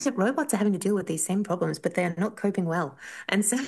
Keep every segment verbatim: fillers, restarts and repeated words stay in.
robots are having to deal with these same problems, but they are not coping well. And so,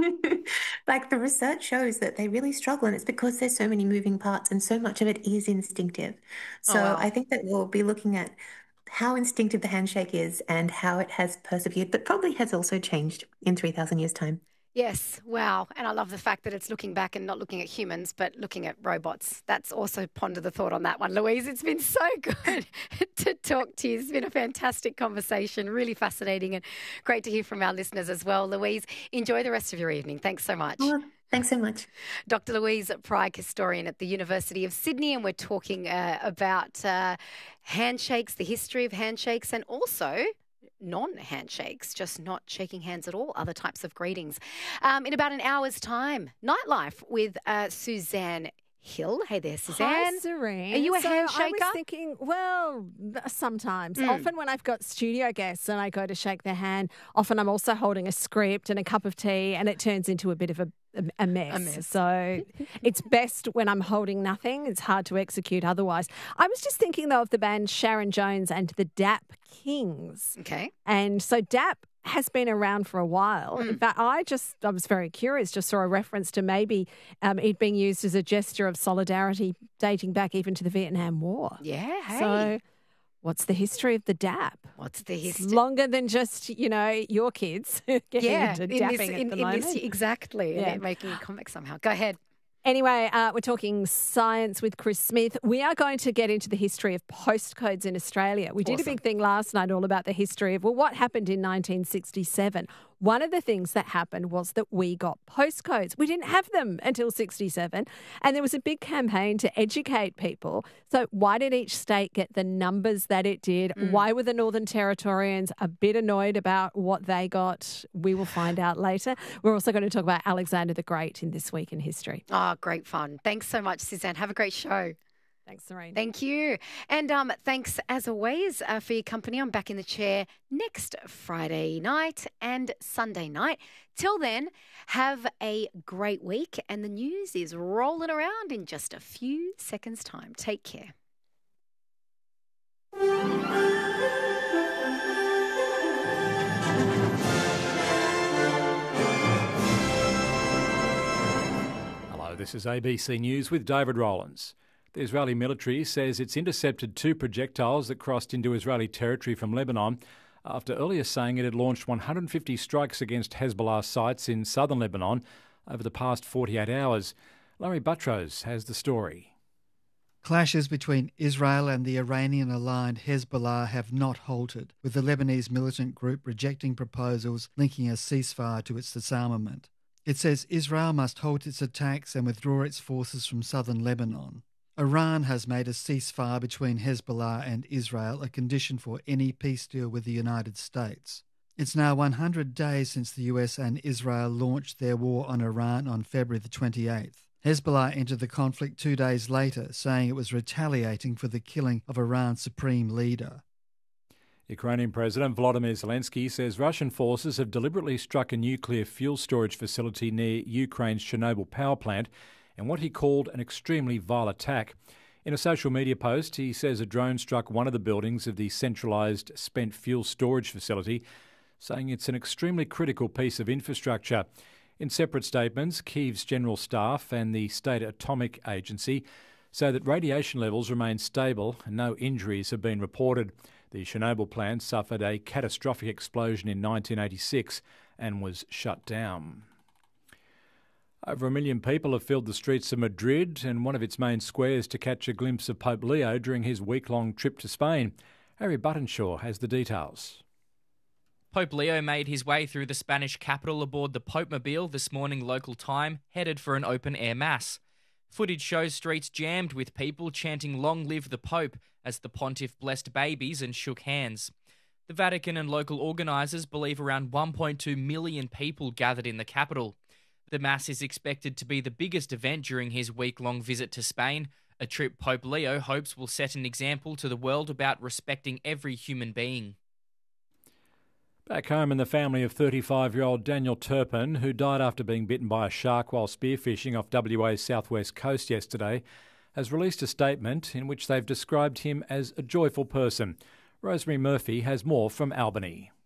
like, the research shows that they really struggle, and it's because there's so many moving parts and so much of it is instinctive. Oh, So I wow. think that we'll be looking at how instinctive the handshake is and how it has persevered, but probably has also changed in three thousand years' time. Yes, wow. And I love the fact that it's looking back and not looking at humans, but looking at robots. That's also ponder the thought on that one, Louise. It's been so good to talk to you. It's been a fantastic conversation, really fascinating, and great to hear from our listeners as well. Louise, enjoy the rest of your evening. Thanks so much. Well, thanks so much. Doctor Louise Pryke, historian at the University of Sydney, and we're talking uh, about uh, handshakes, the history of handshakes, and also non-handshakes, just not shaking hands at all, other types of greetings. Um, in about an hour's time, Nightlife with uh, Suzanne Hill. Hey there, Suzanne. Hi, Serene. Are you a so handshaker? I was thinking, well, sometimes. Mm. Often when I've got studio guests and I go to shake their hand, often I'm also holding a script and a cup of tea and it turns into a bit of a, a, a, mess. A mess. So it's best when I'm holding nothing. It's hard to execute otherwise. I was just thinking, though, of the band Sharon Jones and the Dap Kings. Okay. And so Dap has been around for a while. Mm. In fact, I just, I was very curious, just saw a reference to maybe um, it being used as a gesture of solidarity dating back even to the Vietnam War. Yeah, hey. So what's the history of the Dap? What's the It's history? longer than just, you know, your kids getting Yeah, into in dapping this, at in, the in moment. this, exactly. Yeah. And making a comic somehow. Go ahead. Anyway, uh, we're talking science with Chris Smith. We are going to get into the history of postcodes in Australia. We did Awesome. a big thing last night all about the history of, well, what happened in nineteen sixty-seven. One of the things that happened was that we got postcodes. We didn't have them until sixty-seven, and there was a big campaign to educate people. So why did each state get the numbers that it did? Mm. Why were the Northern Territorians a bit annoyed about what they got? We will find out later. We're also going to talk about Alexander the Great in This Week in History. Oh, great fun. Thanks so much, Suzanne. Have a great show. Thanks, Serene. Thank you. And um, thanks, as always, uh, for your company. I'm back in the chair next Friday night and Sunday night. Till then, have a great week. And the news is rolling around in just a few seconds' time. Take care. Hello, this is A B C News with David Rowlands. The Israeli military says it's intercepted two projectiles that crossed into Israeli territory from Lebanon after earlier saying it had launched one hundred fifty strikes against Hezbollah sites in southern Lebanon over the past forty-eight hours. Larry Buttrose has the story. Clashes between Israel and the Iranian-aligned Hezbollah have not halted, with the Lebanese militant group rejecting proposals linking a ceasefire to its disarmament. It says Israel must halt its attacks and withdraw its forces from southern Lebanon. Iran has made a ceasefire between Hezbollah and Israel a condition for any peace deal with the United States. It's now one hundred days since the U S and Israel launched their war on Iran on February the twenty-eighth. Hezbollah entered the conflict two days later, saying it was retaliating for the killing of Iran's supreme leader. Ukrainian President Volodymyr Zelensky says Russian forces have deliberately struck a nuclear fuel storage facility near Ukraine's Chernobyl power plant in what he called an extremely vile attack. In a social media post, he says a drone struck one of the buildings of the centralised spent fuel storage facility, saying it's an extremely critical piece of infrastructure. In separate statements, Kyiv's General Staff and the State Atomic Agency say that radiation levels remain stable and no injuries have been reported. The Chernobyl plant suffered a catastrophic explosion in nineteen eighty-six and was shut down. Over a million people have filled the streets of Madrid and one of its main squares to catch a glimpse of Pope Leo during his week-long trip to Spain. Harry Buttonshaw has the details. Pope Leo made his way through the Spanish capital aboard the Popemobile this morning local time, headed for an open-air mass. Footage shows streets jammed with people chanting "Long live the Pope" as the pontiff blessed babies and shook hands. The Vatican and local organisers believe around one point two million people gathered in the capital. The Mass is expected to be the biggest event during his week-long visit to Spain, a trip Pope Leo hopes will set an example to the world about respecting every human being. Back home, in the family of thirty-five-year-old Daniel Turpin, who died after being bitten by a shark while spearfishing off W A's southwest coast yesterday, has released a statement in which they've described him as a joyful person. Rosemary Murphy has more from Albany.